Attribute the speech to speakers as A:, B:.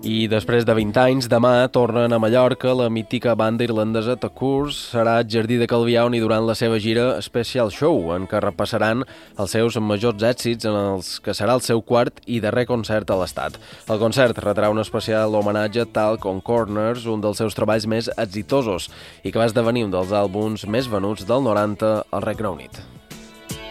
A: I després de 20 anys, demà tornen a Mallorca. La mítica banda irlandesa The Coors serà al Jardí de Calvià durant la seva gira Special Show, en què repassaran els seus majors èxits, en els que serà el seu quart i darrer concert a l'Estat. El concert retrà un especial homenatge a Talk on Corners, un dels seus treballs més exitosos i que va esdevenir un dels àlbums més venuts del 90 al Regne Unit.